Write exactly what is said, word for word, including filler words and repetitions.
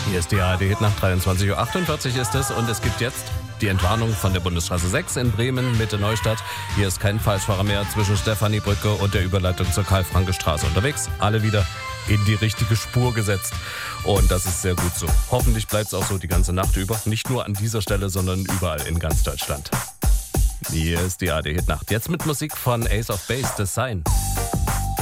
Hier ist die A R D-Hit nach dreiundzwanzig Uhr achtundvierzig ist es und es gibt jetzt die Entwarnung von der Bundesstraße sechs in Bremen, Mitte Neustadt. Hier ist kein Falschfahrer mehr zwischen Stephaniebrücke und der Überleitung zur Karl-Franke-Straße unterwegs. Alle wieder in die richtige Spur gesetzt. Und das ist sehr gut so. Hoffentlich bleibt es auch so die ganze Nacht über. Nicht nur an dieser Stelle, sondern überall in ganz Deutschland. Hier ist die A R D-Hit Nacht. Jetzt mit Musik von Ace of Base, The Sign.